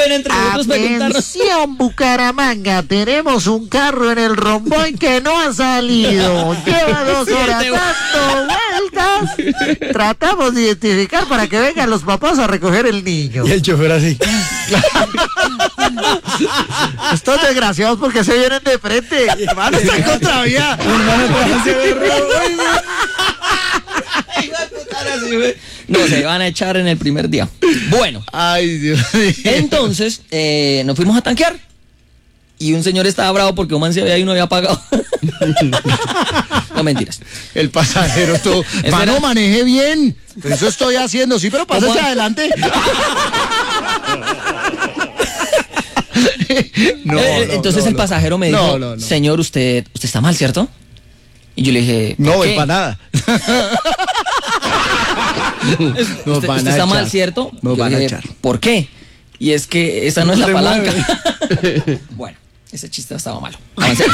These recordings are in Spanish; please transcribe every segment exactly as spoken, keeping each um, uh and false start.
pena entre nosotros preguntarnos. Atención, Bucaramanga, tenemos un carro en el romboy que no ha salido. Lleva dos horas dando vueltas. Tratamos de identificar para que vengan los papás a recoger el niño. Y el chofer así. Estos desgraciados porque se vienen de frente. Hermano, está en contravía. Hermano, No, se van a echar en el primer día. Bueno. Ay, Dios mío. Entonces, eh, nos fuimos a tanquear. Y un señor estaba bravo porque un man se había y no había pagado. No, mentiras. El pasajero todo. Mano, maneje bien. Eso estoy haciendo, sí, pero pásase adelante. No, eh, no, entonces no, el pasajero me dijo, no, no, no. señor, usted, usted está mal, ¿cierto? Y yo le dije, no, es para nada. Nos usted, van usted a está echar. mal, ¿cierto? Nos yo van dije, a echar. ¿Por qué? Y es que esa no, no es la palanca. Bueno, ese chiste estaba malo. Avancemos.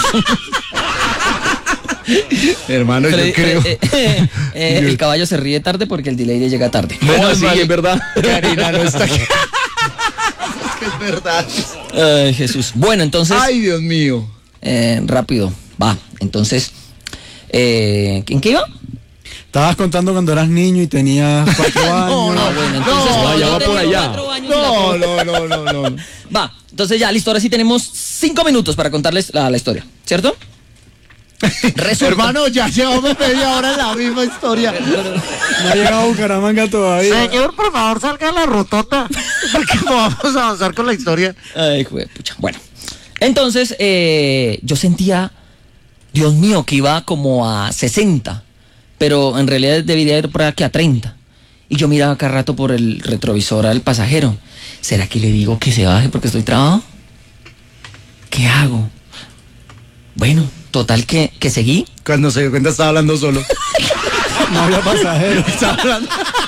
Hermano, Pero, yo creo. Eh, eh, eh, el caballo se ríe tarde porque el delay llega tarde. No, no sí, es verdad. Karina no está aquí. Es que es verdad. Ay, Jesús. Bueno, entonces. Ay, Dios mío. Eh, rápido. Va. Entonces. Eh, ¿En qué iba? Estabas contando cuando eras niño y tenías cuatro años. No, no, bueno, entonces. No, ya va por allá. No, no, no, no, no. Va. Entonces ya, listo. Ahora sí tenemos cinco minutos para contarles la, la historia. ¿Cierto? Resulta. Hermano, ya llevamos media hora en la misma historia. No ha llegado a Bucaramanga todavía. Señor, por favor, salga a la rotonda. Porque no vamos a avanzar con la historia. Ay, joder, pucha. Bueno, entonces eh, yo sentía, Dios mío, que iba como a sesenta, pero en realidad debería ir por aquí a treinta. Y yo miraba cada rato por el retrovisor al pasajero. ¿Será que le digo que se baje porque estoy trabado? ¿Qué hago? Bueno, total que, que seguí. Cuando se dio cuenta estaba hablando solo. No había pasajero. Estaba hablando.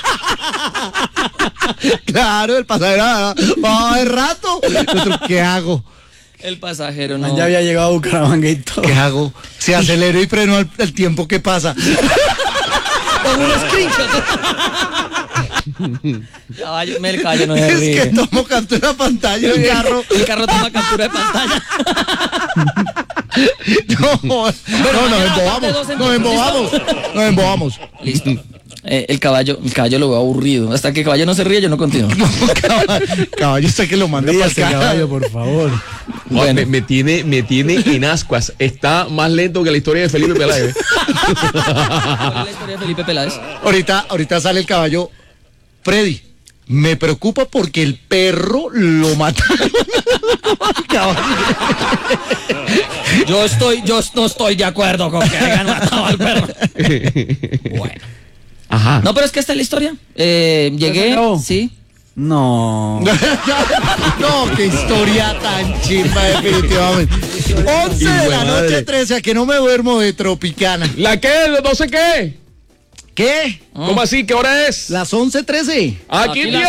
Claro, el pasajero va de rato. Nosotros, ¿qué hago? El pasajero no. Ya había llegado a Bucaramanga y todo. ¿Qué hago? Se aceleró y frenó el, el tiempo que pasa. Con un screenshot. Caballo, el caballo no se ríe. Es que tomo captura de pantalla el carro. El carro toma captura de pantalla. No, bueno, no, nos embobamos, nos embobamos, nos embobamos. Listo. Eh, el caballo, el caballo lo veo aburrido. Hasta que el caballo no se ríe, yo no continúo. No, caballo, caballo está que lo manda para el caballo, por favor. Bueno. Me, me tiene, me tiene en ascuas. Está más lento que la historia de Felipe Peláez. ¿La historia de Felipe Peláez? Ahorita, ahorita sale el caballo. Freddy, me preocupa porque el perro lo mataron. Yo estoy, yo no estoy de acuerdo con que hayan matado al perro. Bueno. Ajá. No, pero es que esta es la historia. Eh, llegué, sí. No. No, qué historia tan chimba, definitivamente. once de la noche, trece, a que no me duermo de Tropicana. ¿La qué? ¿No sé qué? ¿Qué? ¿Cómo así? ¿Qué hora es? Las once trece. Aquí, Aquí tiene.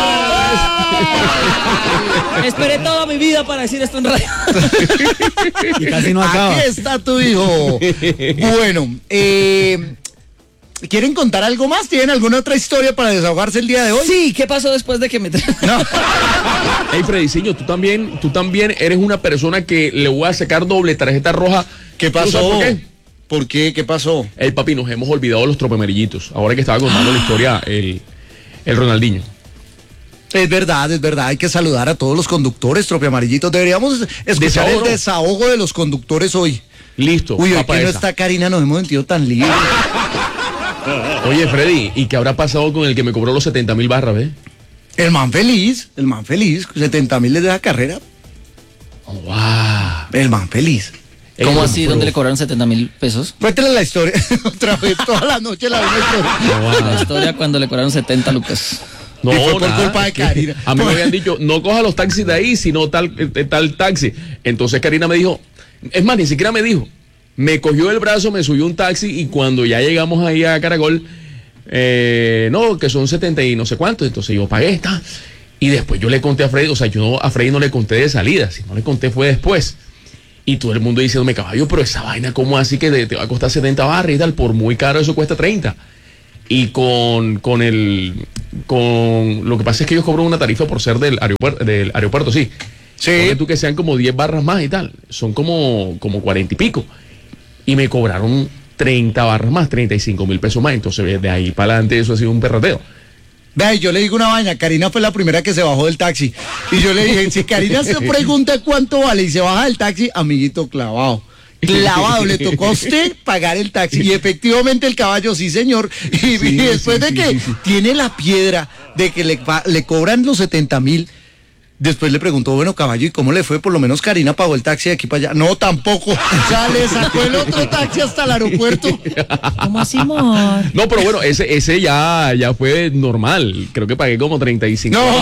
Esperé toda mi vida para decir esto en radio. Y casi no acaba. Aquí está tu hijo. Bueno, eh, ¿quieren contar algo más? ¿Tienen alguna otra historia para desahogarse el día de hoy? Sí, ¿qué pasó después de que me... No. Hey, Frediciño, tú también, tú también eres una persona que le voy a sacar doble tarjeta roja. ¿Qué pasó? ¿Sabes por qué? ¿Por qué? ¿Qué pasó? Hey, papi, nos hemos olvidado de los tropeamarillitos. Ahora que estaba contando la historia, el, el Ronaldinho. Es verdad, es verdad. Hay que saludar a todos los conductores tropeamarillitos. Deberíamos escuchar Desahogo. el desahogo de los conductores hoy. Listo. Uy, hoy papá que no esa. está Karina, nos hemos sentido tan libres. Oye, Freddy, ¿y qué habrá pasado con el que me cobró los setenta mil barras, ve? El man feliz, el man feliz. setenta mil les deja carrera. Oh, wow. El man feliz. ¿Cómo Ey, así? pero... ¿Dónde le cobraron setenta mil pesos? Cuéntale la historia. Otra vez, toda la noche la misma historia. Oh, wow. La historia cuando le cobraron setenta lucas. No, y fue por nada, culpa de Karina. A mí me habían dicho, no coja los taxis de ahí, sino tal, eh, tal taxi. Entonces Karina me dijo, es más, ni siquiera me dijo, me cogió el brazo, me subió un taxi y cuando ya llegamos ahí a Caracol, eh, no, que son setenta y no sé cuánto, entonces yo pagué esta. Y después yo le conté a Freddy, o sea, yo no, a Freddy no le conté de salida, si no le conté fue después. Y todo el mundo diciéndome, caballo, pero esa vaina, ¿cómo así que te, te va a costar setenta barras y tal? Por muy caro eso cuesta treinta. y con, con el con lo que pasa es que ellos cobran una tarifa por ser del aeropuerto, del aeropuerto, sí. Sí. Ponle tú que sean como diez barras más y tal. Son como, como cuarenta y pico. Y me cobraron treinta barras más, treinta y cinco mil pesos más. Entonces, de ahí para adelante, eso ha sido un perrateo. Vea, yo le digo una vaina, Karina fue la primera que se bajó del taxi. Y yo le dije, si Karina se pregunta cuánto vale y se baja del taxi, amiguito, clavado. Clavado, le tocó a usted pagar el taxi. Y efectivamente el caballo, sí señor. Y, Sí, y después sí, de sí, que sí, sí. tiene la piedra de que le, pa- le cobran los setenta mil. Después le preguntó, bueno, caballo, ¿y cómo le fue? Por lo menos Karina pagó el taxi de aquí para allá. No, tampoco. O sea, le sacó el otro taxi hasta el aeropuerto. ¿Cómo así, amor? No, pero bueno, ese, ese ya, ya fue normal. Creo que pagué como treinta y cinco. No.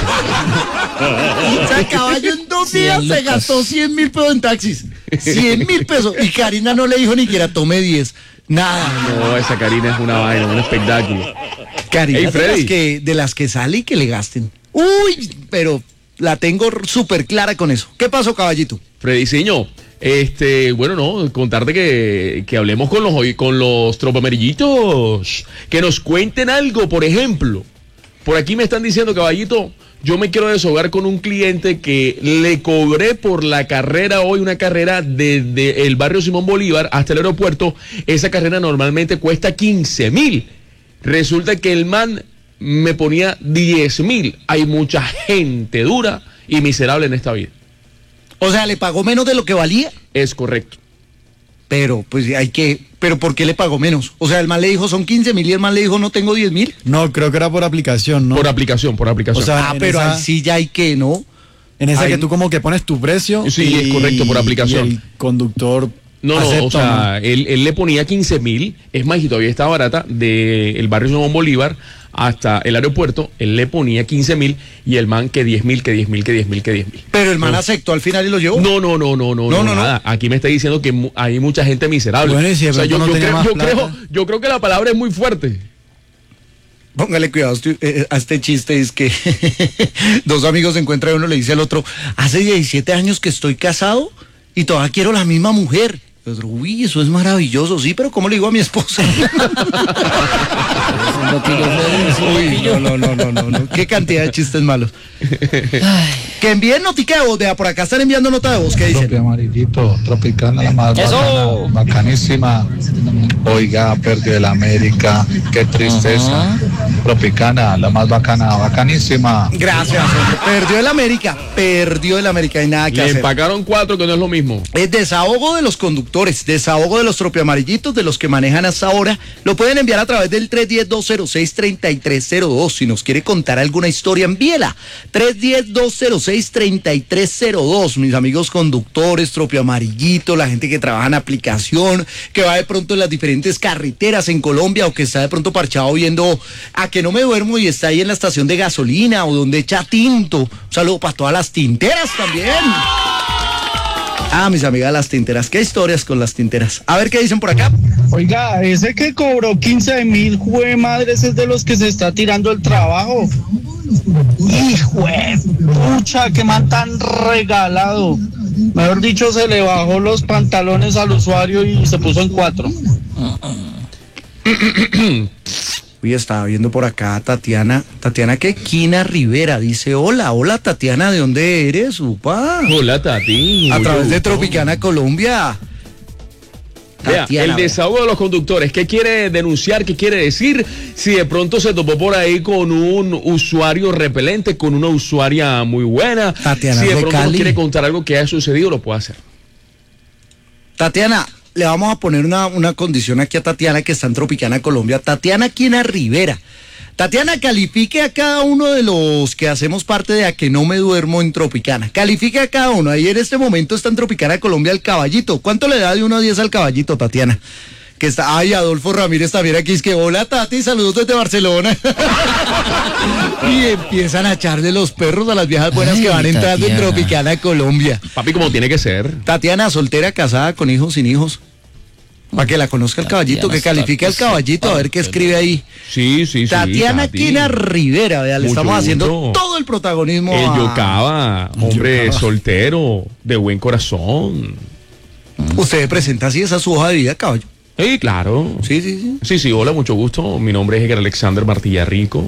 O sea, caballo en dos días cien se lucas. gastó cien mil pesos en taxis. cien mil pesos. Y Karina no le dijo ni siquiera tome diez. Nada. No, esa Karina es una vaina, un espectáculo. Karina Ey, es de Freddy. las, que, de las que sale y que le gasten. Uy, pero la tengo súper clara con eso. ¿Qué pasó, caballito? Frediciño, este, bueno, no, contarte que, que hablemos con los, con los tropamarillitos, que nos cuenten algo, por ejemplo. Por aquí me están diciendo, caballito, yo me quiero deshogar con un cliente que le cobré por la carrera hoy, una carrera desde el barrio Simón Bolívar hasta el aeropuerto. Esa carrera normalmente cuesta quince mil. Resulta que el man me ponía diez mil. Hay mucha gente dura y miserable en esta vida. O sea, le pagó menos de lo que valía. Es correcto. Pero, pues hay que. ¿Pero por qué le pagó menos? O sea, el man le dijo son quince mil y el man le dijo no tengo diez mil. No, creo que era por aplicación, ¿no? Por aplicación, por aplicación. O sea, Ah, en pero esa- ahí sí ya hay que, ¿no? En esa Ay, que tú como que pones tu precio. Sí, es correcto, por aplicación. Y el conductor. No, no, acepta, o sea, él, él le ponía quince mil, es más, y todavía está barata, del barrio Simón Bolívar hasta el aeropuerto, él le ponía quince mil y el man que diez mil, que diez mil, que diez mil, que diez mil. Pero el man No. aceptó al final y lo llevó. No, no, no, no, no, No, no, no, no. nada. Aquí me está diciendo que mu- hay mucha gente miserable. Bueno, y si de o sea, yo, pronto no yo tenía creo, más yo, plata. creo, yo creo que la palabra es muy fuerte. Póngale cuidado a este- eh, a este chiste, es que dos amigos se encuentran y uno le dice al otro, hace diecisiete años que estoy casado y todavía quiero la misma mujer. Y otro, uy, eso es maravilloso, sí, pero ¿cómo le digo a mi esposa? Uy, no, no, no, no, no, no. Qué cantidad de chistes malos. Que envíen notica de voz, vea, por acá están enviando nota de voz, ¿qué Propio dicen? amarillito, Tropicana, la más Eso. bacana, bacanísima. Oiga, perdió el América, qué tristeza. Tropicana, la más bacana, bacanísima. Gracias, hombre. Perdió el América, perdió el América, hay nada que Le hacer. empacaron cuatro, que no es lo mismo. Es desahogo de los conductores, desahogo de los tropiamarillitos, de los que manejan hasta ahora. Lo pueden enviar a través del tres uno cero, dos cero seis, tres tres cero dos. Si nos quiere contar alguna historia, envíela. tres uno cero, dos cero seis, tres tres cero dos. Mis amigos conductores, tropiamarillitos, la gente que trabaja en aplicación, que va de pronto en las diferentes carreteras en Colombia o que está de pronto parchado viendo a que no me duermo y está ahí en la estación de gasolina o donde echa tinto. Un saludo para todas las tinteras también. Ah, mis amigas las tinteras. ¿Qué historias con las tinteras? A ver qué dicen por acá. Oiga, ese que cobró quince mil, jue madre, ese es de los que se está tirando el trabajo. Hijo de pucha, qué man tan regalado. Mejor dicho, se le bajó los pantalones al usuario y se puso en cuatro. Uy, estaba viendo por acá a Tatiana. ¿Tatiana qué? Quina Rivera. Dice, hola, hola Tatiana, ¿de dónde eres, upa? Hola, Tati. A Mucho través de gusto. Tropicana Colombia. Vea, Tatiana, el desahogo de los conductores, ¿qué quiere denunciar? ¿Qué quiere decir? Si de pronto se topó por ahí con un usuario repelente, con una usuaria muy buena, Tatiana si de de pronto nos Cali. quiere contar algo que haya sucedido, lo puede hacer. Tatiana, le vamos a poner una, una condición aquí a Tatiana que está en Tropicana Colombia. Tatiana Quina Rivera. Tatiana, califique a cada uno de los que hacemos parte de A Que No Me Duermo en Tropicana. Califique a cada uno. Ahí en este momento está en Tropicana Colombia el caballito. ¿Cuánto le da de uno a diez al caballito, Tatiana? Que está, ay, Adolfo Ramírez también aquí, es que hola Tati, saludos desde Barcelona. Y empiezan a echarle los perros a las viejas buenas Ay, que van entrando en Tatiana. Tropicana Colombia. Papi, como tiene que ser. Tatiana, soltera, casada, con hijos, sin hijos. Para que la conozca el caballito, Tatiana que califique al está caballito, a ver qué escribe ahí. Sí, sí, sí. Tatiana Tati. Quina Rivera, vea, le Mucho estamos haciendo gusto. todo el protagonismo. El a- Yocaba, hombre Yocaba. soltero, de buen corazón. Usted presenta así esa su hoja de vida, caballo. Sí, claro. Sí, sí, sí. Sí, sí, hola, mucho gusto. Mi nombre es Edgar Alexander Martilla Rico.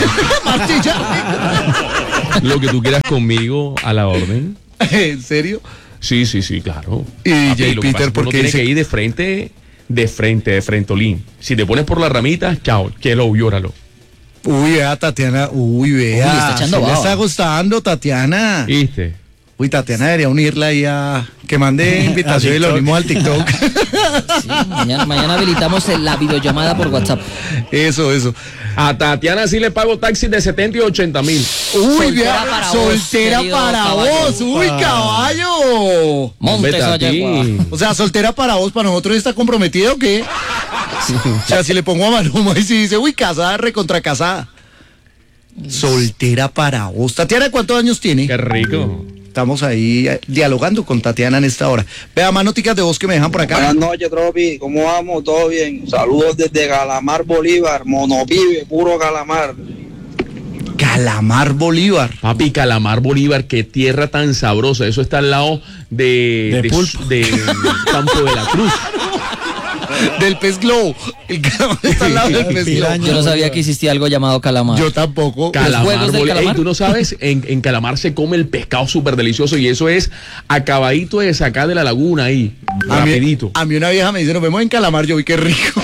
Lo que tú quieras conmigo, a la orden. ¿En serio? Sí, sí, sí, claro. Y Papi, J. lo que pasa Peter, es que ¿por uno qué tiene dice- que ir de frente, de frente, de frentolín. Si te pones por la ramita, chao, que lo llóralo. Uy, vea, Tatiana. Uy, vea. Uy, está echando sí le baba. está gustando, Tatiana. ¿Viste? Uy, Tatiana debería unirla ahí a... Que mande invitación y lo TikTok. unimos al TikTok. Sí, mañana, mañana habilitamos la videollamada por WhatsApp. Eso, eso. A Tatiana sí le pago taxis de setenta y ochenta mil. Uy, Soltera vea, para vos, soltera querido para caballo. vos. Uy, caballo. Montes Vete a ti. Ayagua. O sea, soltera para vos, para nosotros está comprometida o qué? O sea, si le pongo a Maluma y si dice, uy, casada, recontra casada. Soltera para vos. Tatiana, ¿cuántos años tiene? Qué rico. Estamos ahí eh, dialogando con Tatiana en esta hora. Vea, más noticias de voz que me dejan por acá. Buenas noches, Tropi. ¿Cómo vamos? ¿Todo bien? Saludos desde Calamar, Bolívar. Monopibe, puro calamar. Calamar Bolívar. Papi, Calamar Bolívar, qué tierra tan sabrosa. Eso está al lado de, De de, pulpo. de Campo de la Cruz. Del pez globo. El calamar está al lado del pez globo. Piraña. Yo no sabía que existía algo llamado calamar. Yo tampoco. Calamar juegos del Bolívar. calamar? Ey, tú no sabes, en, en Calamar se come el pescado súper delicioso y eso es acabadito de sacar de la laguna ahí. A mí, Rapidito. a mí una vieja me dice, nos vemos en Calamar, yo vi qué rico.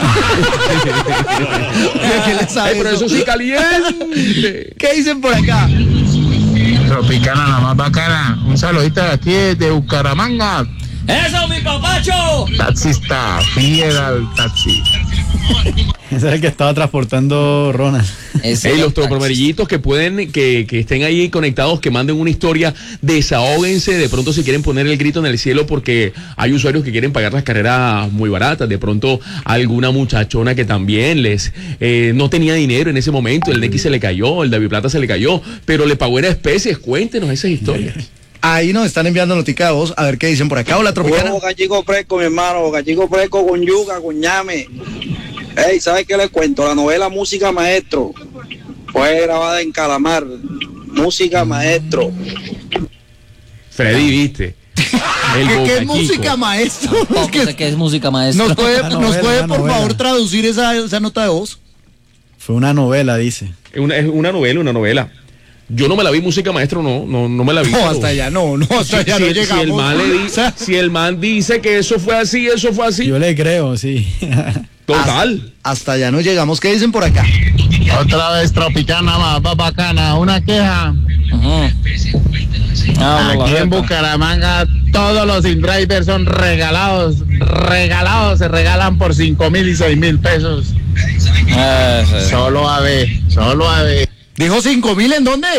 ¿Qué le sabe Ey, pero eso sí caliente. ¿Qué dicen por acá? Tropicana, la más bacana. Un saludito de aquí desde Bucaramanga. ¡Eso, mi papacho! Taxista, fiel al taxi. Ese es el que estaba transportando Ronald. Ese Ey, era los el taxi. tropoamarillitos que pueden, que, que estén ahí conectados, que manden una historia, desahóguense, de pronto si quieren poner el grito en el cielo porque hay usuarios que quieren pagar las carreras muy baratas, de pronto alguna muchachona que también les eh, no tenía dinero en ese momento, el X se le cayó, el David Plata se le cayó, pero le pagó en especies, cuéntenos esas historias. Ahí nos están enviando notica de voz, a ver qué dicen por acá. Hola, Tropicana. Boca chico fresco, mi hermano. Boca chico fresco con yuca, con ñame. Ey, ¿sabes qué les cuento? La novela Música Maestro fue grabada en Calamar. Música Maestro. Freddy, viste. El ¿Qué, qué es Boca música, Chico. maestro? Tampoco Es que sé qué es música maestra. ¿Nos puede, Una nos novela, puede una por novela. favor traducir esa, esa nota de voz? Fue una novela, dice. Es una, es una novela, una novela. Yo no me la vi, música maestro, no, no, no me la vi. No, pero- hasta allá no, no, hasta allá si, no si- si llegamos. el man le di- O sea, si el man dice que eso fue así, eso fue así. Yo le creo, sí. Total. hasta allá no llegamos. ¿Qué dicen por acá? Otra vez Tropicana, más bacana. Una queja. Ujú. Ah, Aquí la en jeta. Bucaramanga todos los in-drivers son regalados, regalados, se regalan por cinco mil y seis mil pesos. Ah, sí. Solo a ver, solo a ver. ¿Dijo cinco mil en dónde?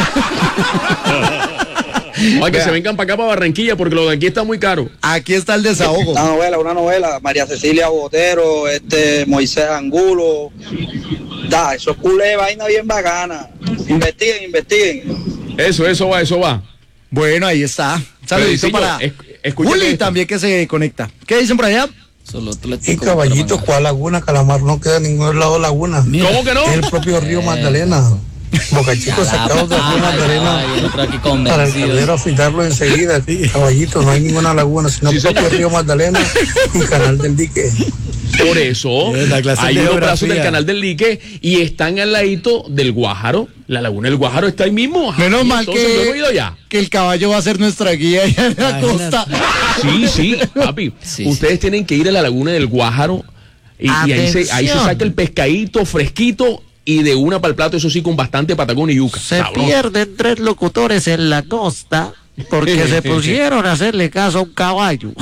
Ay, que se vengan para acá, para Barranquilla, porque lo de aquí está muy caro. Aquí está el desahogo. Una novela, una novela. María Cecilia Botero, este Moisés Angulo. Da, eso es culé, vaina bien bacana. Investiguen, investiguen. Eso, eso va, eso va. Bueno, ahí está. Un saludito Fredicillo, para es- escúchate Juli esto. también que se conecta. ¿Qué dicen por allá? Solo Y Atlético caballito, Bucaramanga. ¿cuál laguna? Calamar no queda en ningún lado laguna. ¿Cómo que no? Es el propio río Magdalena. Boca Chico sacados del río Magdalena Ay, el otro aquí para el convencido. caldero afitarlo enseguida. Caballito, no hay ninguna laguna, sino Sí, el propio señor. río Magdalena y Canal del Dique. Por eso Es la clase hay de unos geografía. brazos del canal del Dique y están al ladito del Guájaro. La laguna del Guájaro está ahí mismo. Menos Y mal entonces yo no he ido que, ya. que el caballo va a ser nuestra guía allá en la Imagínate. costa. Sí, sí, papi. Sí, Ustedes tienen que ir a la laguna del Guájaro y, y ahí, se, ahí se Atención. saca el pescadito fresquito y de una para el plato, eso sí, con bastante patacón y yuca. Se Sabroso. pierden tres locutores en la costa porque se pusieron a hacerle caso a un caballo.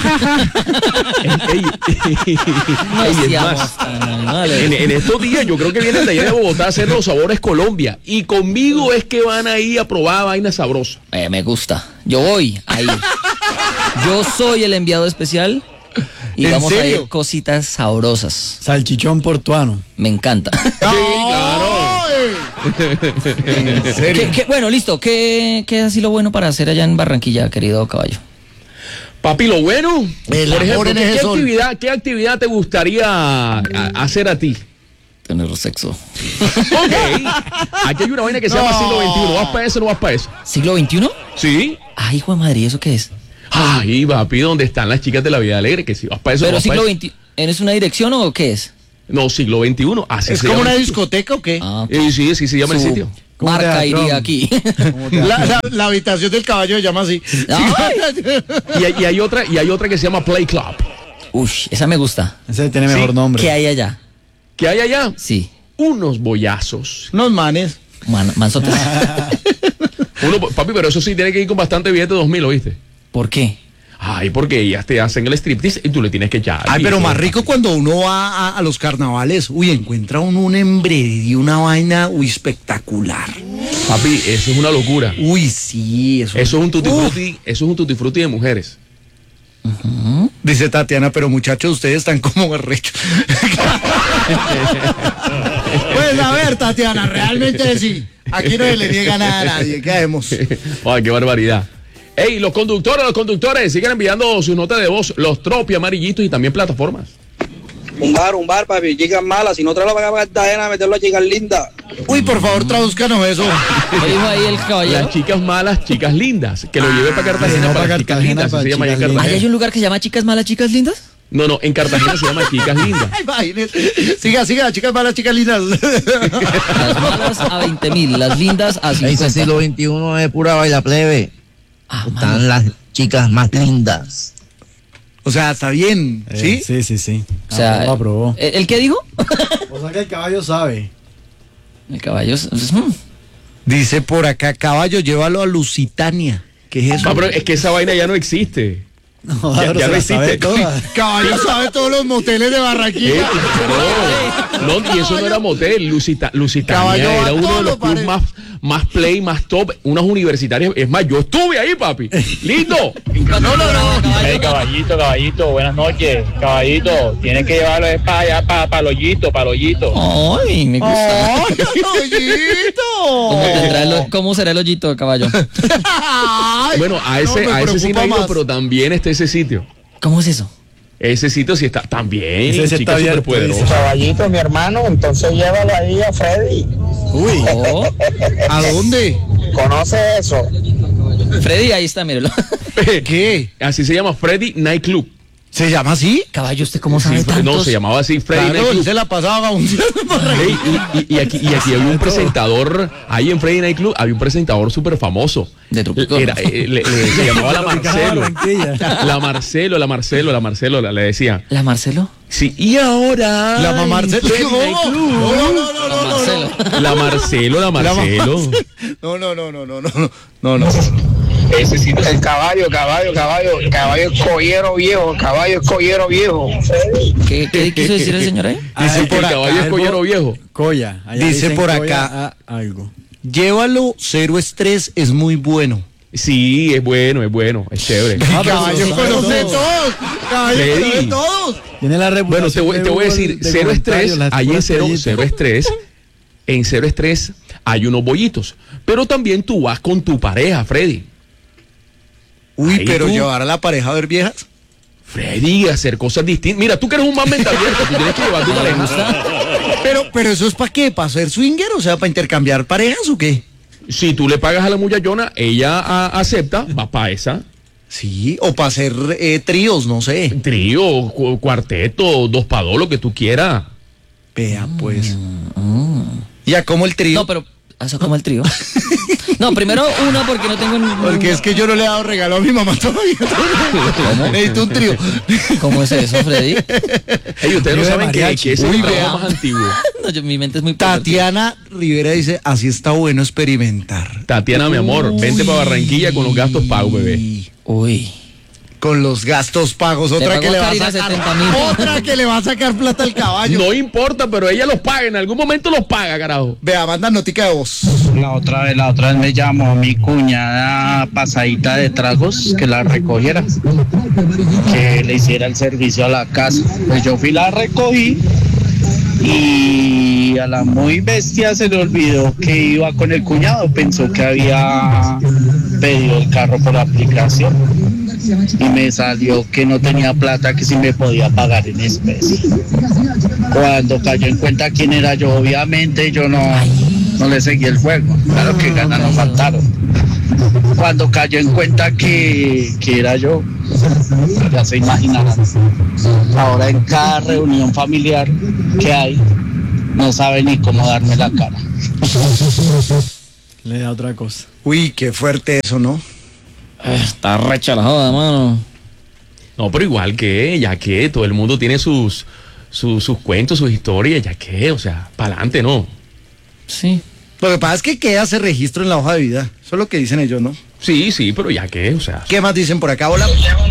Ey, ey, No ey, es seamos más, tan animales. En, en estos días yo creo que vienen de allá de Bogotá a hacer los sabores Colombia y conmigo es que van ahí a probar vainas sabrosas. Eh, me gusta. Yo voy a ir. Yo soy el enviado especial y ¿En vamos a serio? ir cositas sabrosas. Salchichón portuano. Me encanta. Sí, claro. ¿En serio? ¿Qué- qué- bueno, listo. ¿Qué, ¿Qué es así lo bueno para hacer allá en Barranquilla, querido caballo? Papi, lo bueno, El por amor ejemplo, en ¿qué, ese sol. actividad, ¿qué actividad te gustaría a- hacer a ti? Tener sexo. Ok. Aquí hay una vaina que se llama siglo veintiuno. ¿Vas para eso o no vas para eso? ¿Siglo veintiuno? Sí. Ay, hijo de madre, ¿eso qué es? Ay, papi, ¿dónde están las chicas de la vida alegre? Que si vas para eso, Pero vas para siglo eso. veintiuno. ¿Es una dirección o qué es? No, siglo veintiuno. Así ¿Es se como llama una el sitio. discoteca o qué? Ah, ok. Eh, sí, sí se llama el Su sitio. Marca teatrón. iría aquí. La, la- la habitación del caballo se llama así. Y hay, y hay otra, y hay otra que se llama Play Club. Uy, esa me gusta. Ese tiene mejor Sí, nombre. ¿Qué hay allá? ¿Qué hay allá? Sí. Unos boyazos. Unos manes. Man, manzotes. Uno, papi, pero eso sí tiene que ir con bastante billete de dos mil, ¿oíste? ¿Por qué? Ay, porque ellas te hacen el striptease y tú le tienes que echar. Ay, pero Y más eso, rico cuando uno va a, a los carnavales. Uy, encuentra uno un embredio, una vaina, uy, espectacular. Papi, eso es una locura. Uy, sí, eso. Eso es un tutti Uf. frutti, eso es un tutti frutti de mujeres. Dice Tatiana, pero muchachos, ustedes están como arrechos. Pues a ver, Tatiana, realmente sí. Aquí no se le niega nada a nadie. ¿Qué hacemos? Ay, qué barbaridad. Ey, los conductores, los conductores, sigan enviando sus notas de voz, los tropi amarillitos y también plataformas. Un bar, un bar, papi, chicas malas. Si no te lo van a Cartagena, meterlo a chicas lindas. Uy, por favor, tradúzcanos eso. ¿Qué dijo ahí el caballero? Las chicas malas, chicas lindas. Que lo lleve para Cartagena no, para para chicas Cartagena, lindas. para Así se llama allá en chicas lindas. Cartagena. ¿Ahí hay un lugar que se llama Chicas Malas, Chicas Lindas? No, no, en Cartagena se llama chicas lindas. Ay, imagínese. Siga, siga, chicas malas, chicas lindas. Las malas a veinte mil, las lindas a Ese cincuenta. siglo veintiuno es pura baila plebe. Ah, mano. Están las chicas más lindas. O sea, está bien, Eh, ¿sí? Sí, sí, sí. O sea, Aprobó, aprobó. ¿el, el qué dijo? O sea que el caballo sabe. El caballo. es- es- mm. Dice por acá, caballo, llévalo a Lusitania. ¿Qué es eso? Ah, pero es que esa vaina ya no existe. No, Ya- pero ya se no la sabe existe. toda. Caballo sabe todos los moteles de Eh, Barranquilla. No, no, y eso no era motel, Lusita, Lusitania Caballo va era a uno de todo, los clubes pare- más, más play, más top, unas universitarias. Es más, yo estuve ahí, papi. Lindo. No, no, no, caballo. Hey, caballito, caballito, buenas noches. Caballito, tienes que llevarlo es para allá, para, para el hoyito, para el hoyito. Ay, me gusta. ¡Ay, ollito! ¿Cómo, tendrá el ho- ¿Cómo será el hoyito, caballo? Ay, Bueno, a no, ese, me a ese sí no preocupa he ido, más. pero también está ese sitio. ¿Cómo es eso? Ese sitio sí está también. Ese sí está Chicas abierto, superpoderosas. dice. Caballito, mi hermano, entonces llévalo ahí a Freddy. Uy, Oh, ¿a dónde? ¿Conoce eso? Freddy, ahí está, mírelo. ¿Qué? Así se llama Freddy Night Club. ¿Se llama así? Caballo, ¿usted cómo sabe Sí, tantos? no, se llamaba así Freddy Claro, Night él Club. se la pasaba un Ey, y, y- y aquí, y aquí había un presentador, ahí en Freddy Night Club, había un presentador súper famoso. De Tropical. Era, eh, le- le- se llamaba la Marcelo. Barranquilla. La Marcelo, la Marcelo, la Marcelo, la- le decía. ¿La Marcelo? Sí, y ahora. La mamá en Marcelo. Freddy Night No, Club. no, no, no, no, La no, Marcelo. La Marcelo, la La mamá Marcelo. No, no, no, no, no, no, no, no. Ese sí. El caballo, caballo, caballo, caballo es collero viejo, caballo es collero viejo. ¿Qué, qué quiso decir el señor ahí? Dice Ah, por el acá, caballo es el collero bo- viejo. Coya. Allá Dice dicen por coya acá. a algo. Llévalo, cero estrés, es muy bueno. Sí, es bueno, es bueno, es chévere. Ah, pero Caballo se lo sabe conoce todo. todos. Caballo Freddy. conoce todos. Tiene la reputación. Bueno, te voy, te voy a de decir, Google de cero comentarios, estrés, las ahí en puras cero, estrellitas. cero estrés, en cero estrés hay unos bollitos. Pero también tú vas con tu pareja, Freddy. Uy, Ahí pero tú. llevar a la pareja a ver viejas. Freddy, hacer cosas distintas. Mira, tú que eres un man mental abierto, tú tienes que llevar a tu pareja. Pero, pero eso es para qué, para ser swinger, o sea, para intercambiar parejas o qué. Si tú le pagas a la muchachona, ella a- acepta, va para esa. Sí, o para hacer eh, tríos, no sé. Trío, cu- cuarteto, dos para dos, lo que tú quieras. Vea, pues. Ya como el trío. No, pero eso como el trío. No, primero una porque no tengo ningún... Porque es que yo no le he dado regalo a mi mamá todavía. Necesito un trío. ¿Cómo es eso, Freddy? Ey, ustedes no Trío de saben que, mariachi. que ese es Uy, el trabajo vea. más antiguo. No, yo, mi mente es muy pervertida. Tatiana Rivera dice, así está bueno experimentar. Tatiana, mi amor, vente para Barranquilla con los gastos pagos, bebé. Uy. Con los gastos pagos, otra pago que le va a Karina sacar. setenta mil. Otra que le va a sacar plata al caballo. No importa, pero ella los paga, en algún momento los paga, carajo. Vea, manda notica de voz. La otra vez, la otra vez me llamó mi cuñada pasadita de tragos que la recogiera, que le hiciera el servicio a la casa. Pues yo fui, la recogí y a la muy bestia se le olvidó que iba con el cuñado, pensó que había pedido el carro por aplicación y me salió que no tenía plata, que si me podía pagar en especie. Cuando cayó en cuenta quién era yo, obviamente yo no, no le seguí el juego. Claro que ganas no faltaron. cuando cayó en cuenta que, que era yo, ya se imaginarán. Ahora en cada reunión familiar que hay, no sabe ni cómo darme la cara. Le da otra cosa. Uy, qué fuerte eso, ¿no? Está recha la joda, mano. No, pero igual que, ya que todo el mundo tiene sus, sus, sus cuentos, sus historias, ya que, o sea, para adelante, ¿no? Sí. Lo que pasa es que queda ese registro en la hoja de vida. Eso es lo que dicen ellos, ¿no? Sí, sí, pero ya que, o sea. ¿Qué más dicen por acá? Hola.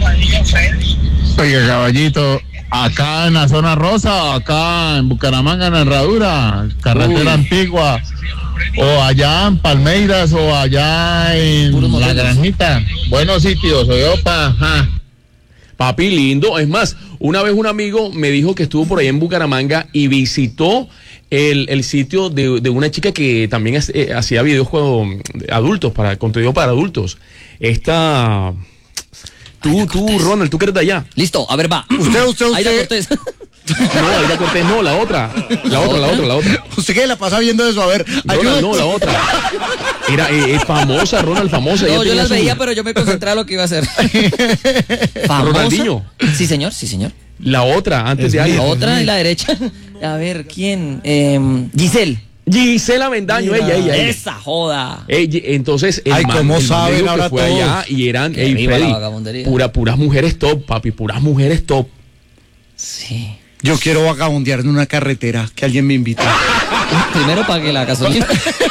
Oye, caballito, acá en la zona rosa, acá en Bucaramanga, en la Herradura, carretera Uy. antigua, o allá en Palmeiras, o allá en Puros La moteles. Granjita. Buenos sitios, oye, pa, ja. Papi lindo, es más, una vez un amigo me dijo que estuvo por ahí en Bucaramanga y visitó el, el sitio de, de una chica que también es- eh, hacía videojuegos adultos, para contenido para adultos. Esta... Tú, tú, Ronald, tú que eres de allá. Listo, a ver, va. Usted, usted, Aida usted. Cortés. No, Aida Cortés, no, la otra. La otra, la otra, la otra. ¿Usted qué la pasa viendo eso? A ver, Ronald, ayúdame. no, la otra. Era eh, es famosa, Ronald, famosa. Ella No, yo tenía las su- veía, pero yo me concentraba en lo que iba a hacer. ¿Famosa? Ronaldinho. Sí, señor, sí, señor. La otra, antes Es de La Aida. otra en la derecha. A ver, ¿quién? Eh, Giselle. Gisela Avendaño, ella, ella, ella. Esa joda. Ey, entonces, el Ay, man, ¿cómo el man saben me dijo ahora que fue todos? allá y eran, Que ey, viva Freddy, la vagabundería. pura, puras mujeres top, papi, puras mujeres top. Sí. Yo quiero vagabundear en una carretera, que alguien me invita. Primero pague la gasolina.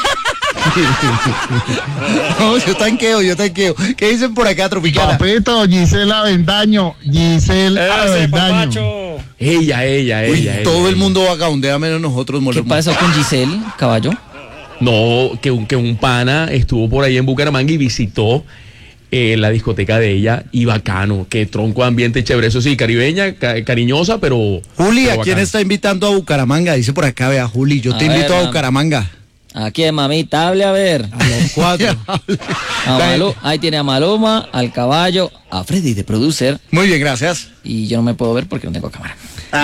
No, yo tanqueo, yo tanqueo. ¿Qué dicen por acá, Tropicana? Papito, Gisela Avendaño, Gisela Avendaño. Ella, ella, Uy, ella. todo ella, el mundo vagabundea menos nosotros, ¿Qué Molero. pasó con Giselle, caballo? No, que un, que un pana estuvo por ahí en Bucaramanga y visitó eh, la discoteca de ella y bacano, que tronco de ambiente chévere. Eso sí, caribeña, ca- cariñosa, pero. Juli, pero ¿a quién bacano. está invitando a Bucaramanga? Dice por acá, vea, Juli, yo A te ver, invito a mam. Bucaramanga. Aquí es mamita, hable a ver. A los cuatro. A Malu- ahí tiene a Maloma, al caballo, a Freddy de producer. Muy bien, gracias. Y yo no me puedo ver porque no tengo cámara.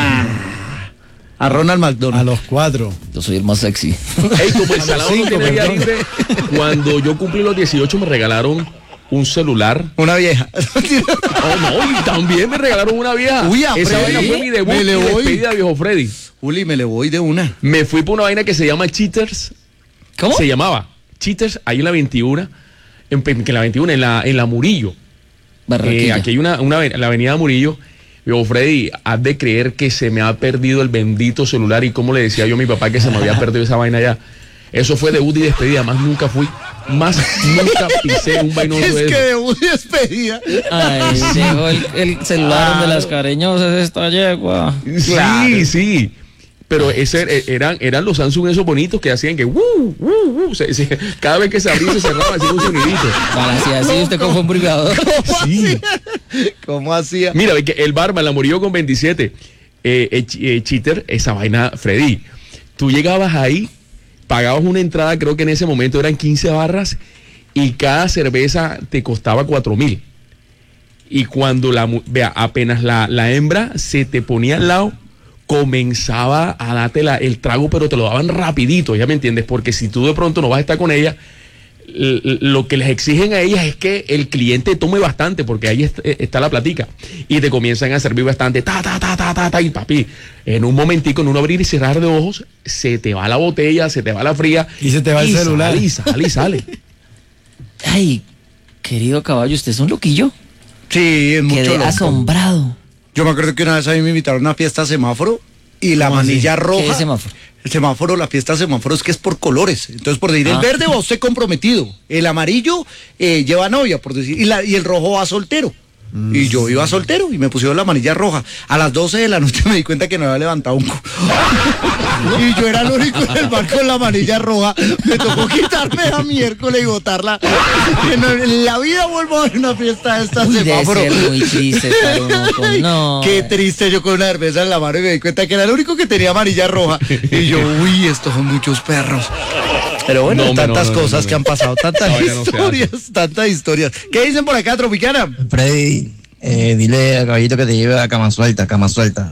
A Ronald A McDonald. los cuatro. Yo soy el más sexy. Ey, como el salado no cinco, tiene vía perdón. libre, cuando yo cumplí los dieciocho me regalaron un celular. Una vieja. Oh, no, y también me regalaron una vieja. Uy, a Esa Freddy, vaina fue mi debut me le y voy. despedida, viejo Freddy. Juli, me le voy de una. Me fui por una vaina que se llama Cheaters. ¿Cómo? Se llamaba Cheaters, ahí en la veintiuno, en, en la veintiuno, en la, en la Murillo. Eh, Barranquilla. aquí hay una, una, ave- la avenida Murillo. Viejo Freddy, has de creer que se me ha perdido el bendito celular y como le decía yo a mi papá que se me había perdido esa vaina ya. Eso fue debut y despedida, más nunca fui, más nunca pisé un vainoso Es de que eso. debut y despedida. Ay, llegó el, el celular de las cariñosas esta yegua. Sí, sí. Pero ese er- eran, eran los Samsung esos bonitos que hacían que uh, uh, uh, se- se- cada vez que se abría y se cerraba hacía un sonidito. Para si así usted como un brigado. Sí. ¿Cómo hacía? Mira, ve que el barman la murió con veintisiete. Eh, eh, ch- eh, cheater, esa vaina, Freddy. Tú llegabas ahí, pagabas una entrada, creo que en ese momento eran quince barras, y cada cerveza te costaba cuatro mil. Y cuando la, mu- vea, apenas la, la hembra se te ponía al lado, comenzaba a darte la- el trago, pero te lo daban rapidito, ¿ya me entiendes? Porque si tú de pronto no vas a estar con ella, l- l- lo que les exigen a ellas es que el cliente tome bastante, porque ahí est- eh, está la platica, y te comienzan a servir bastante, ta, ta, ta, ta, ta, ta, y papi, en un momentico, en un abrir y cerrar de ojos, se te va la botella, se te va la fría. Y se te va el celular. Sale, y sale, y sale. Ay, querido caballo, usted es un loquillo. Sí, es mucho Quedé loco. asombrado. Yo me acuerdo que una vez a mí me invitaron a una fiesta semáforo y la ¿Cómo así? manilla roja. ¿Qué es semáforo? El semáforo, la fiesta semáforo es que es por colores. Entonces, por decir, Ah. el verde va usted comprometido, el amarillo eh, lleva novia, por decir, y, la- y el rojo va soltero. Y yo iba soltero y me pusieron la manilla roja. A las doce de la noche me di cuenta que no había levantado un cu. Y yo era el único en el bar con la manilla roja. Me tocó quitarme la miércoles y botarla. Que no- en la vida vuelvo a ver una fiesta de estas Uy, debe semáforo. ser muy triste estar uno con... No. Qué triste, yo con una cerveza en la mano y me di cuenta que era el único que tenía amarilla roja. Y yo, uy, estos son muchos perros. Pero bueno, No, hombre, tantas no, no, cosas no, no. que han pasado, tantas Esa vaina no se historias, tantas historias. ¿Qué dicen por acá, Tropicana? Freddy, eh, dile a Caballito que te lleve a cama suelta, cama suelta.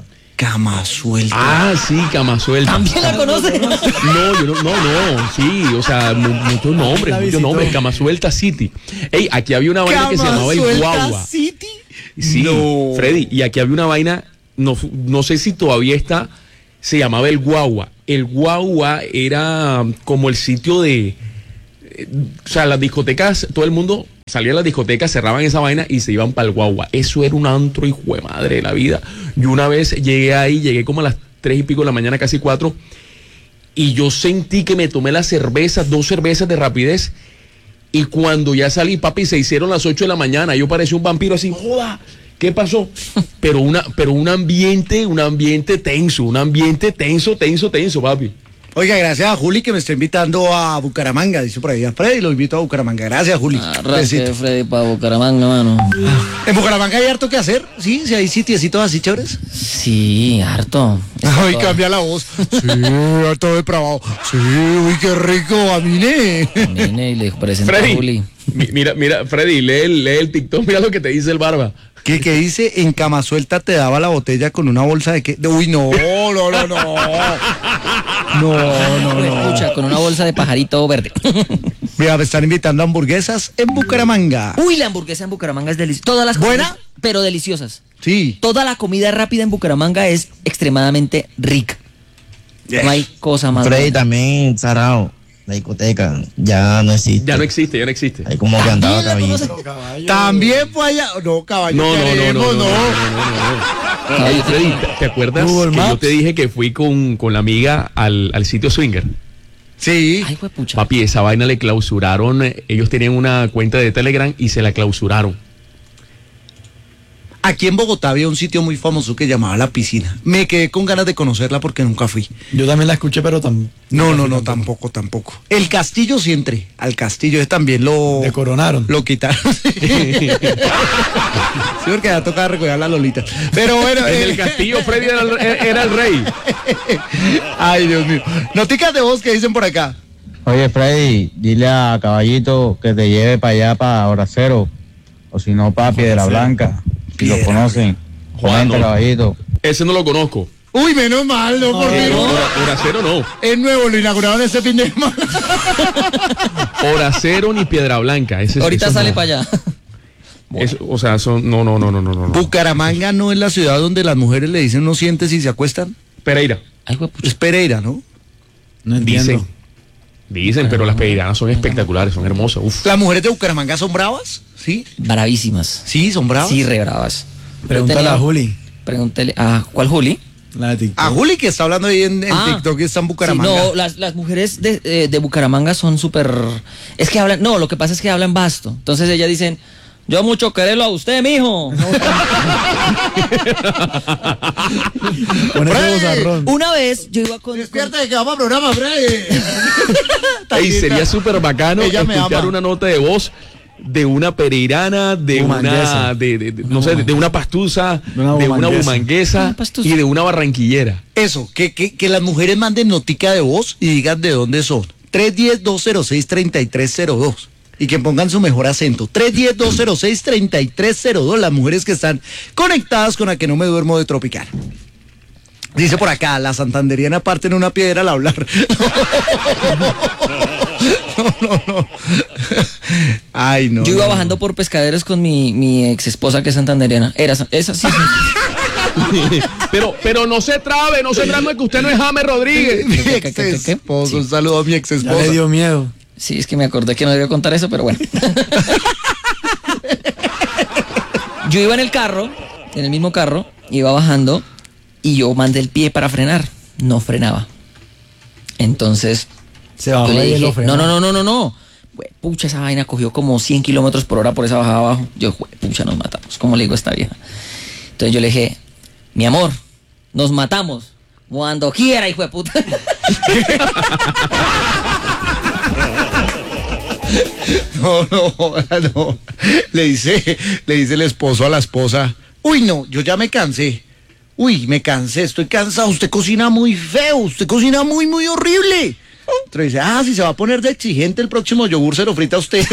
Cama suelta. Ah, sí, cama suelta. ¿También la conoce? No, yo no, no, no, sí, o sea, mu- muchos nombres, muchos nombres, Cama Suelta City. Ey, aquí había una vaina que se llamaba el Guagua. City. Sí, No. Freddy, y aquí había una vaina, no, no sé si todavía está, se llamaba el Guagua. El Guagua era como el sitio de, eh, o sea, las discotecas, todo el mundo salía a las discotecas, cerraban esa vaina y se iban para el Guagua. Eso era un antro, hijo de madre de la vida. Yo una vez llegué ahí, llegué como a las tres y pico de la mañana, casi cuatro, y yo sentí que me tomé las cervezas, dos cervezas de rapidez, y cuando ya salí, papi, se hicieron las ocho de la mañana, yo parecía un vampiro así, joda, ¿qué pasó? Pero una, pero un ambiente, un ambiente tenso, un ambiente tenso, tenso, tenso, papi. Oiga, gracias a Juli que me está invitando a Bucaramanga, dice por ahí a Freddy, lo invito a Bucaramanga. Gracias, Juli. Arranque, Freddy, para Bucaramanga, mano. En Bucaramanga hay harto que hacer, ¿sí? Si hay sitiecitos así chéveres. Sí, harto. Ay, cambia la voz. Sí, harto depravado. Sí, uy, qué rico, a mí, ne. Nene, y le presento a Freddy, Juli. mi- mira, mira, Freddy, lee el, lee el TikTok, mira lo que te dice el barba. ¿Qué, qué dice? En Cama Suelta te daba la botella con una bolsa de qué. Uy, no, no, no, no. No, no, no. Escucha, con una bolsa de pajarito verde. Mira, me están invitando a hamburguesas en Bucaramanga. Uy, la hamburguesa en Bucaramanga es deliciosa. Todas las ¿Buena? comidas, pero deliciosas. Sí. Toda la comida rápida en Bucaramanga es extremadamente rica. No hay cosa más. Freddy buena. también, Sarao, la discoteca, ya no existe. Ya no existe, ya no existe. Ahí como que andaba caballito. También fue allá. No, caballo. No, no, no, no, queremos, no, no, no, no, no. Ey, Freddy, ¿te- ¿te acuerdas Google que Maps. yo te dije que fui con, con la amiga al, al sitio Swinger? Sí. Ay, huepucha. Papi, esa vaina le clausuraron, eh, ellos tenían una cuenta de Telegram y se la clausuraron. Aquí en Bogotá había un sitio muy famoso que llamaba La Piscina. Me quedé con ganas de conocerla porque nunca fui. Yo también la escuché, pero también. No, no, no, tampoco, tampoco. El castillo sí entré. Al castillo ese también lo... Le coronaron. Lo quitaron. Sí, porque ya tocaba recordar la Lolita. Pero bueno. En eh, el castillo Freddy era el, era el rey. Ay, Dios mío. Noticas de voz que dicen por acá. Oye, Freddy, dile a Caballito que te lleve para allá, para Horacero. O si no, para Piedra Blanca. Si lo Piedra conocen. Juan, Juan, no. Caballito. Ese no lo conozco. Uy, menos mal, no, porque no. Horacero no. Es nuevo, lo inauguraron este fin de semana. Horacero ni Piedra Blanca. Ese, Ahorita eso sale no. para allá. Eso, o sea, son, no, no, no, no, no, no. Bucaramanga no es la ciudad donde las mujeres le dicen no sientes y se acuestan. Pereira. Ay, huepucha. Es Pereira, ¿no? No entiendo. Dicen. Dicen, pero las pereiranas son espectaculares, son hermosas. Uf. ¿Las mujeres de Bucaramanga son bravas? ¿Sí? Bravísimas. Sí, son bravas. Sí, re bravas. Pregúntale Yo tenía- a Juli. Pregúntele. ¿A cuál Juli? La de TikTok. A Juli que está hablando ahí en, en Ah. TikTok y está en Sí, Bucaramanga. no, las, las mujeres de, eh, de Bucaramanga son súper... Es que hablan... No, lo que pasa es que hablan vasto. Entonces ellas dicen... Yo mucho quererlo a usted, mijo. Con ese Freddy. bozarrón. Una vez yo iba con... Despierta de que vamos a programa, Freddy. Ey, sería súper bacano Ella me escuchar ama. una nota de voz de una pereirana, de Bumanguesa. una, de, de- de- no sé, de, de una pastusa, De una de una bumanguesa. bumanguesa Una pastusa. y de una barranquillera. Eso, que, que, que las mujeres manden notica de voz y digan de dónde son. tres uno cero, dos cero seis, tres tres cero dos. Y que pongan su mejor acento. tres uno cero, dos cero seis, tres tres cero dos. Las mujeres que están conectadas con la que no me duermo de Tropical. Dice por acá, la santanderiana parte en una piedra al hablar. No, no, no. Ay, no. Yo iba no, bajando por pescaderos con mi, mi ex esposa que es santanderiana. Era sa- esa sí. Pero, pero no se trabe, no se trabe que usted no es James Rodríguez. Mi ¿Qué, ex qué, qué, qué? esposo, un saludo a mi ex Ya esposa. le dio miedo. Sí, es que me acordé que no debía contar eso, pero bueno. Yo iba en el carro, en el mismo carro, iba bajando y yo mandé el pie para frenar. No frenaba. Entonces, Se bajó yo le ahí y dije, lo frenó. no, no, no, no, no, no. Jue- Pucha, esa vaina cogió como cien kilómetros por hora por esa bajada abajo. Yo, jue- pucha, nos matamos. ¿Cómo le digo a esta vieja? Entonces yo le dije, mi amor, nos matamos. Cuando quiera, hijo de puta. No, no, no. Le dice, le dice el esposo a la esposa, uy, no, yo ya me cansé. Uy, me cansé, estoy cansado. Usted cocina muy feo, usted cocina muy, muy horrible. Entonces dice, ah, si se va a poner de exigente el próximo yogur se lo frita a usted.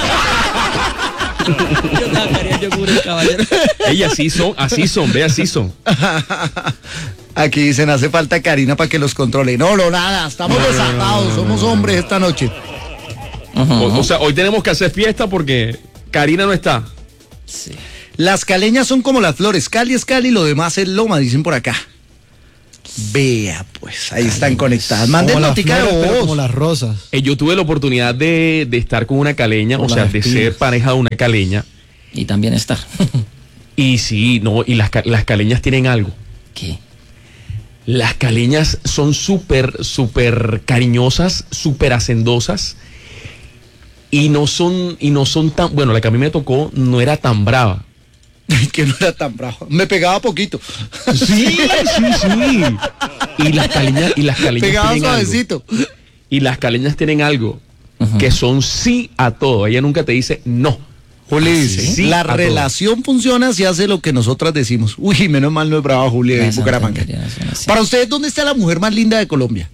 Yo sacaría yogur, caballero. Ey, así son, así son, ve, así son. Aquí dicen, hace falta Karina para que los controle. No, no, nada, estamos desatados, somos hombres esta noche. O, o sea, hoy tenemos que hacer fiesta porque Karina no está. Sí. Las caleñas son como las flores, Cali es Cali, lo demás es loma, dicen por acá. Vea, pues, ahí están conectadas. Manden notica de voz. Como las rosas. Eh, yo tuve la oportunidad de, de estar con una caleña, como o sea, de ser pareja de una caleña. Y también estar. Y sí, no, y las, las caleñas tienen algo. ¿Qué? Las caleñas son súper, súper cariñosas, súper hacendosas. Y no son, y no son tan, bueno, la que a mí me tocó no era tan brava. Que no era tan bravo. Me pegaba poquito. Sí, sí, sí. Y las caleñas, y las caleñas pegaba tienen suavecito. Algo. Y las caleñas tienen algo, uh-huh, que son sí a todo. Ella nunca te dice no. Juli dice, ¿sí? La relación todo. Funciona si hace lo que nosotras decimos. Uy, menos mal no es brava, Juli, en Bucaramanga. Para ustedes, ¿dónde está la mujer más linda de Colombia?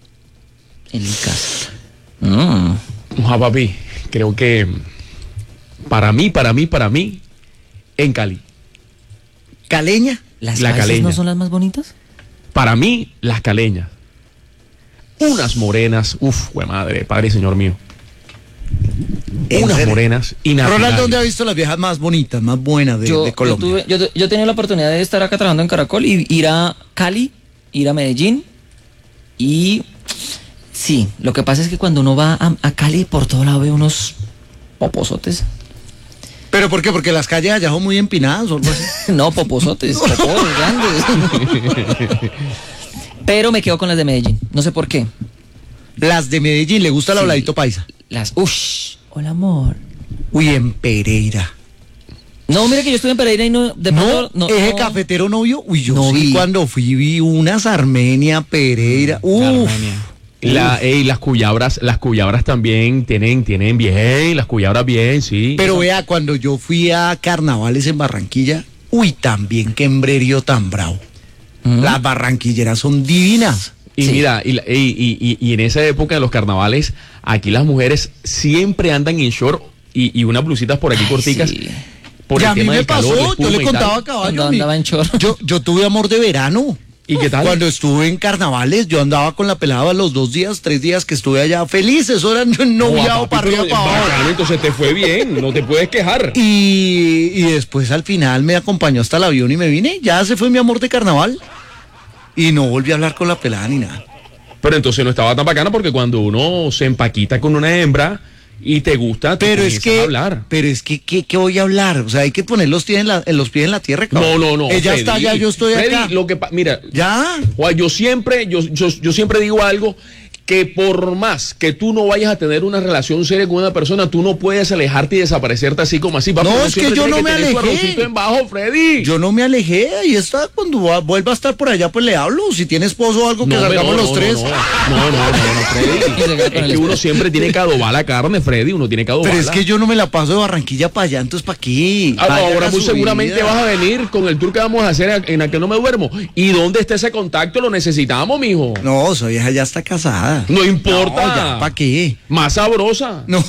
En mi casa. Mm. Oja, papi, creo que para mí, para mí, para mí, en Cali. ¿Caleña? ¿Las la caleña no son las más bonitas? Para mí, las caleñas. Unas morenas, uf, güey madre, padre y señor mío. Unas serio? Morenas inapelables. Ronald, ¿dónde ha visto las viejas más bonitas, más buenas de, yo, de Colombia? Yo, tuve, yo, yo tenía la oportunidad de estar acá trabajando en Caracol y ir a Cali, ir a Medellín y... Sí, lo que pasa es que cuando uno va a, a Cali, por todo lado ve unos poposotes. ¿Pero por qué? ¿Porque las calles allá son muy empinadas o algo así? No, poposotes, popos grandes. Pero me quedo con las de Medellín, no sé por qué. Las de Medellín, ¿le gusta el sí, habladito paisa? Las, uff, hola amor. Uy, en Pereira. No, mira que yo estuve en Pereira y no... De no, pronto, no, ¿eje no, cafetero novio? Uy, yo no sí, vi. Cuando fui vi unas Armenia, Pereira. Uff. La, ey, las cuyabras, las cuyabras también tienen, tienen bien, las cuyabras bien, sí. Pero vea, cuando yo fui a carnavales en Barranquilla, uy, también qué embrerio tan bravo. Uh-huh. Las barranquilleras son divinas. Y sí, mira, y, y, y, y en esa época de los carnavales, aquí las mujeres siempre andan en short y, y unas blusitas por aquí Ay, corticas. Sí. Por y el a tema mí me pasó, calor, yo le contaba a Caballo. Andaba en short. Yo, yo tuve amor de verano. ¿Y qué tal? Cuando estuve en carnavales, yo andaba con la pelada los dos días, tres días que estuve allá feliz. Eso era noviado no, para arriba, para abajo. Entonces te fue bien, no te puedes quejar. Y, y después al final me acompañó hasta el avión y me vine. Ya se fue mi amor de carnaval. Y no volví a hablar con la pelada ni nada. Pero entonces no estaba tan bacana porque cuando uno se empaquita con una hembra y te gusta, te pero es que, a hablar. Pero es que, ¿qué, qué voy a hablar? O sea, hay que poner los pies en, la, en los pies en la tierra. Cabrón. No, no, no. Ella Freddy, está allá, yo estoy Freddy, acá. Lo que mira, ya. Juan, yo siempre, yo, yo, yo siempre digo algo, que por más que tú no vayas a tener una relación seria con una persona, tú no puedes alejarte y desaparecerte así como así. No, es que yo no me alejé. En bajo, Freddy. Yo no me alejé. Ahí está, cuando vuelva a estar por allá, pues le hablo. Si tiene esposo o algo, que no, salgamos no, los no, tres. No, no, no, no, no, Freddy. Es que uno siempre tiene que adobar la carne, Freddy. Uno tiene que adobarla. Pero es que yo no me la paso de Barranquilla para allá, entonces ¿para qué? Ah, ahora muy seguramente vida. Vas a venir con el tour que vamos a hacer en el que no me duermo. ¿Y dónde está ese contacto? Lo necesitamos, mijo. No, su vieja ya está casada. No importa. No, ya, ¿para qué? Más sabrosa. No.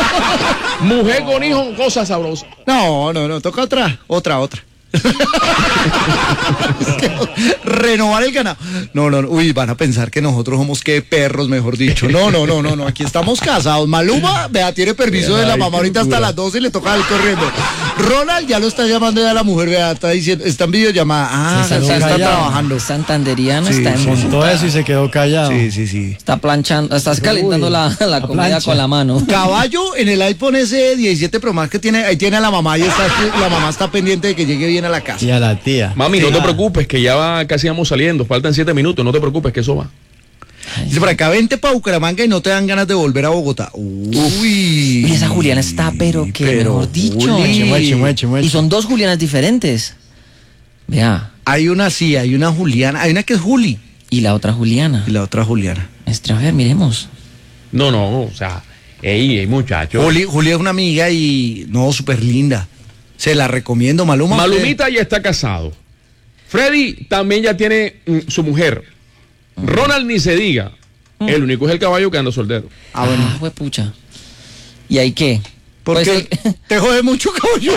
Mujer con hijo, cosa sabrosa. No, no, no, toca otra, otra, otra. Renovar el ganado. No, no, no, uy, van a pensar que nosotros somos que perros, mejor dicho. No, no, no, no, no, aquí estamos casados. Maluma, vea, tiene permiso de la mamá ahorita hasta las doce y le toca ir corriendo. Ronald ya lo está llamando ya la mujer, vea, está diciendo, está en videollamada. Ah, sí, está, está trabajando. Santanderiano sí, está en sí, montó eso y se quedó callado. Sí, sí, sí. Está planchando, estás calentando uy, la, la, la comida plancha. Con la mano. Caballo en el iPhone ese diecisiete Pro Max que tiene, ahí tiene a la mamá y está, la mamá está pendiente de que llegue bien a la casa. Y a la tía. Mami, sí, no te preocupes, que ya va, casi vamos saliendo, faltan siete minutos, no te preocupes, que eso va. Dice por acá, vente para Bucaramanga y no te dan ganas de volver a Bogotá. Uy. Y esa Juliana está, pero que pero, mejor dicho. Mueche, mueche, mueche, mueche. Y son dos Julianas diferentes. Vea. Hay una sí, hay una Juliana, hay una que es Juli. Y la otra Juliana. Y la otra Juliana. Extranjera, miremos. No, no, o sea, ey, ey, muchacho. Juli, Juli es una amiga y, no, súper linda. Se la recomiendo, Maluma. Malumita ya está casado. Freddy también ya tiene mm, su mujer. Mm. Ronald ni se diga. Mm. El único es el caballo que anda soltero. Ah, bueno. Ah, pucha. ¿Y ahí qué? Porque Pues, te jode mucho, caballo.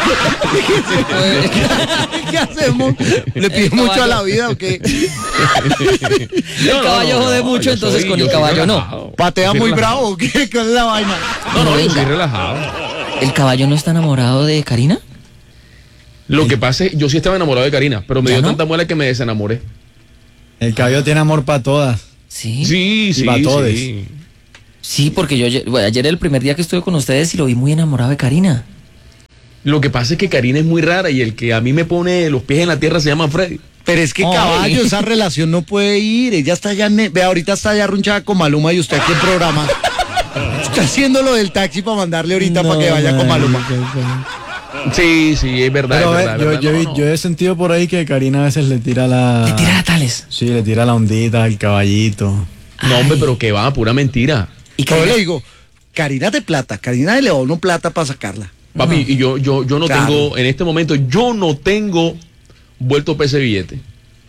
¿Qué hacemos? ¿Le pides El mucho a caballo. la vida o qué? El caballo jode mucho, yo entonces soy- con yo el soy caballo no. relajado. ¿Patea Yo soy muy relajado. bravo o qué? ¿Cuál es la vaina? No, no, yo Venga. soy relajado. ¿El caballo no está enamorado de Karina? Lo que pasa es que yo sí estaba enamorado de Karina, pero me ¿Ya dio no? tanta muela que me desenamoré. El caballo tiene amor para todas. Sí. Sí, sí, pa' todes. sí. Sí, porque yo ayer, bueno, ayer era el primer día que estuve con ustedes y lo vi muy enamorado de Karina. Lo que pasa es que Karina es muy rara y el que a mí me pone los pies en la tierra se llama Freddy. Pero es que Ay. caballo, esa relación no puede ir. Ella está ya, ne- ve, ahorita está ya runchada con Maluma y usted aquí en programa. Está haciendo lo del taxi para mandarle ahorita para que vaya con Maluma. Sí, sí, es verdad. Pero es eh, verdad, es yo, verdad. yo, No, he- no. yo he sentido por ahí que Karina a veces le tira la... Le tira a Tales. Sí, le tira la ondita al caballito. No, hombre, pero que va, pura mentira. Y Yo Karina, le digo, Karina de plata, Karina de León no plata para sacarla. Papi, y yo, yo, yo no Claro. tengo, en este momento, yo no tengo vuelto para ese billete.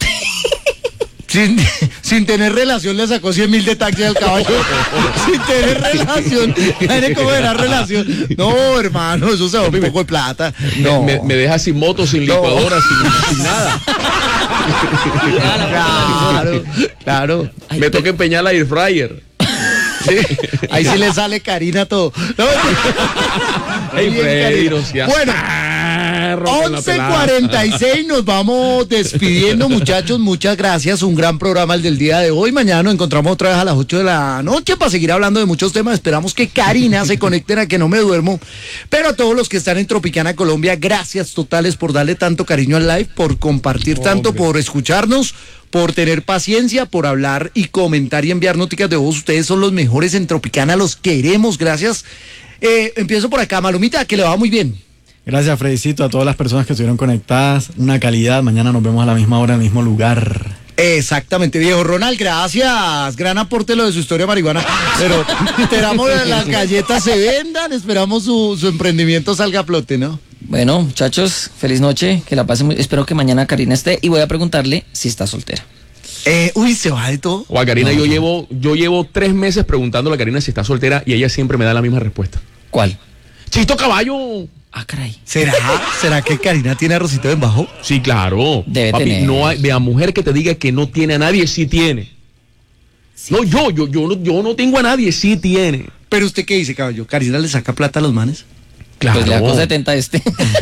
Sin, sin tener relación le sacó cien mil de taxi al caballo. Sin tener relación. Tiene cómo era relación. No, hermano, eso se va un poco de plata. No. Me, me deja sin moto, sin No. licuadora, sin, sin nada. Claro, claro. Ay, me pero- toca empeñar la air fryer. Sí, ahí sí le sale Karina todo. No, Ey, bien, Freddy, Karina. no seas Bueno, perro con la once pelada. cuarenta y seis nos vamos despidiendo, muchachos. Muchas gracias. Un gran programa el del día de hoy. Mañana nos encontramos otra vez a las ocho de la noche para seguir hablando de muchos temas. Esperamos que Karina se conecte a Que No Me Duermo. Pero a todos los que están en Tropicana Colombia, gracias totales por darle tanto cariño al live, por compartir tanto, Hombre. por escucharnos, por tener paciencia, por hablar y comentar y enviar noticias de voz. Ustedes son los mejores en Tropicana, los queremos. Gracias. Eh, empiezo por acá, Malumita, que le va muy bien. Gracias, Fredicito, a todas las personas que estuvieron conectadas. Una calidad. Mañana nos vemos a la misma hora, en el mismo lugar. Exactamente, viejo Ronald, gracias. Gran aporte lo de su historia marihuana. Pero esperamos que las galletas se vendan, esperamos su, su emprendimiento salga a flote, ¿no? bueno, muchachos, feliz noche, que la pasen muy... Espero que mañana Karina esté y voy a preguntarle si está soltera. Eh, uy, se va de todo. O a Karina, No, yo no. llevo, yo llevo tres meses preguntándole a Karina si está soltera y ella siempre me da la misma respuesta. ¿Cuál? ¡Chito caballo! Ah, caray. ¿Será? ¿Será que Karina tiene arrocito en bajo? Sí, claro. Debe Papi, tener. no hay, vea, mujer que te diga que no tiene a nadie, sí tiene. No, yo, yo, yo, no, yo no tengo a nadie, sí tiene. Pero usted qué dice, caballo, ¿Karina le saca plata a los manes? Claro. Pues le sacó setenta a este.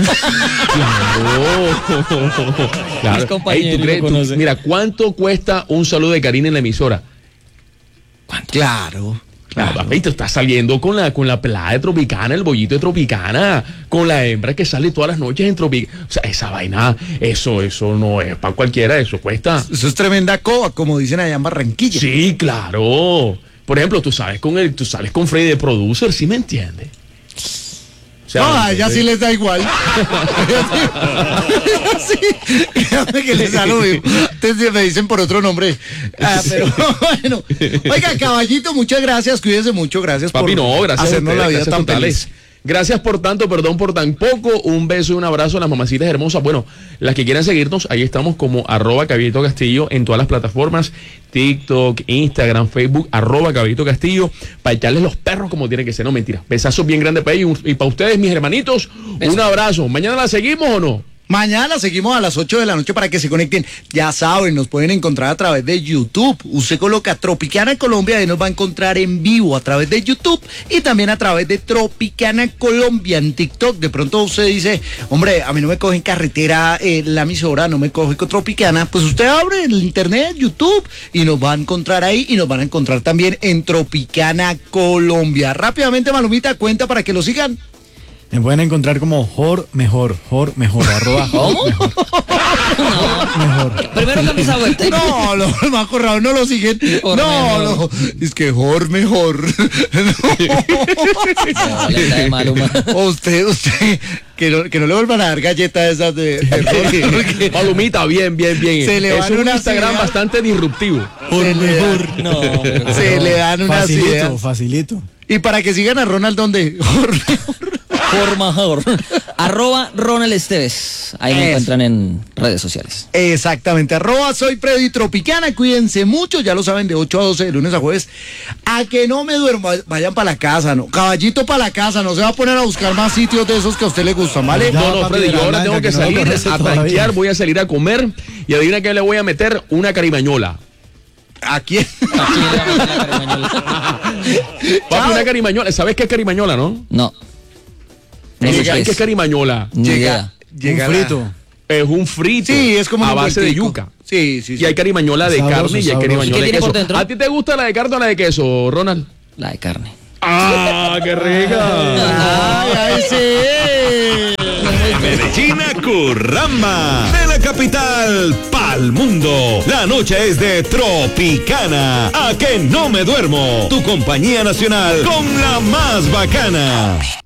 Claro. Claro. Mis compañeros Ey, ¿tú crees? lo Tú- conocen. mira, ¿cuánto cuesta un saludo de Karina en la emisora? Claro. Claro. Papi, tú estás saliendo con la, con la pelada de Tropicana, el bollito de Tropicana, con la hembra que sale todas las noches en Tropicana. O sea, esa vaina, eso, eso no es para cualquiera, eso cuesta. Eso es tremenda coba, como dicen allá en Barranquilla. Sí, claro. Por ejemplo, tú sabes con el, tú sales con Freddy de producer, ¿sí me entiendes? O sea, No, a ella entonces- sí les da igual. sí, créame que les da lo mismo. Entonces me dicen por otro nombre. Ah, pero bueno. Oiga, caballito, muchas gracias. Cuídese mucho. Gracias Papi, por no, gracias a hacernos ustedes, la vida gracias tan totales. feliz. Gracias por tanto, perdón por tan poco. Un beso y un abrazo a las mamacitas hermosas. Bueno, las que quieran seguirnos, ahí estamos como arroba Caballito Castillo en todas las plataformas. TikTok, Instagram, Facebook, arroba Caballito Castillo, para echarles los perros como tiene que ser. No, mentira. Besazos bien grandes para ellos y para ustedes, mis hermanitos. Un abrazo. ¿Mañana la seguimos o no? Mañana seguimos a las ocho de la noche para que se conecten. Ya saben, nos pueden encontrar a través de YouTube. Usted coloca Tropicana Colombia y nos va a encontrar en vivo a través de YouTube y también a través de Tropicana Colombia en TikTok. De pronto usted dice, hombre, a mí no me coge en carretera eh, la emisora, no me coge con Tropicana. Pues usted abre el internet, YouTube y nos va a encontrar ahí y nos van a encontrar también en Tropicana Colombia. Rápidamente, Malumita, cuenta para que lo sigan. Me pueden encontrar como Jor Mejor, Jor Mejor, arroba Jor ¿Cómo? Mejor. Mejor. Primero cambia esa vuelta. No, los más corrados no lo siguen. Por no, mejor. no. Es que mejor, mejor. No, le está de Maluma. O usted, usted, que no, que no le vuelvan a dar galletas esas de, de error, porque Palomita, bien, bien, bien. Se le es van un unas Instagram ideas. bastante disruptivo. se, le dan, No, pero- se le dan unas Facilito, ideas. facilito. Y para que sigan a Ronald, ¿dónde? Formajador. Arroba Ronald Esteves. Ahí me Eso. encuentran en redes sociales. Exactamente, arroba soy Freddy Tropicana, cuídense mucho, ya lo saben, de ocho a doce, de lunes a jueves. A que no me duermo, vayan para la casa, ¿no? Caballito para la casa, no se va a poner a buscar más sitios de esos que a usted le gustan, ¿vale? No, no, Freddy, yo ahora tengo que que no lo salir conoce a todavía. tanquear, voy a salir a comer y adivina qué le voy a meter, una carimañola. ¿A quién? Aquí le vamos a la carimañola. Papi, una carimañola, ¿sabes qué es carimañola, no? No. No sé ¿Sabes qué qué es es. carimañola? Ni Llega, idea. llega Un la- frito. Es un frito. Sí, es como a un base de envueltico. yuca. Sí, sí, sí. Y hay carimañola de Sabroso, carne y hay sabroso. carimañola ¿Y qué de tiene queso. por dentro? ¿A ti te gusta la de carne o la de queso, Ronald? La de carne. ¡Ah, qué rica! Ay, ay, sí. Medellín a Curramba, de la capital pa'l mundo. La noche es de Tropicana. A que no me duermo. Tu compañía nacional con la más bacana.